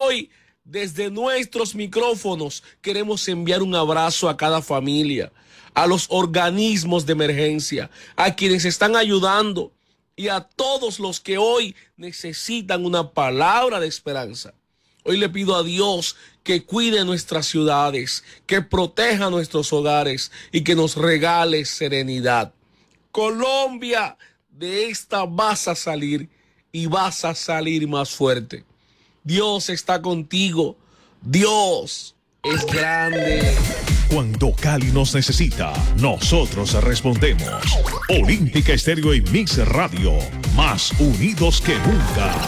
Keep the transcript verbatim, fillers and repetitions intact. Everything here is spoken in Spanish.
hoy, desde nuestros micrófonos, queremos enviar un abrazo a cada familia, a los organismos de emergencia, a quienes están ayudando y a todos los que hoy necesitan una palabra de esperanza. Hoy le pido a Dios que cuide nuestras ciudades, que proteja nuestros hogares y que nos regale serenidad. Colombia, de esta vas a salir y vas a salir más fuerte. Dios está contigo. Dios es grande. Cuando Cali nos necesita, nosotros respondemos. Olímpica Estéreo y Mix Radio, más unidos que nunca.